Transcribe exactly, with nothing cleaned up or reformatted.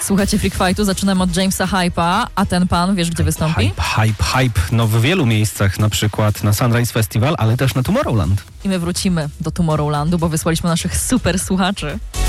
Słuchajcie Freak Fightu, zaczynamy od Jamesa Hype'a, a ten pan, wiesz gdzie wystąpi? Hype, hype, hype. No w wielu miejscach, na przykład na Sunrise Festival, ale też na Tomorrowland. I my wrócimy do Tomorrowlandu, bo wysłaliśmy naszych super słuchaczy.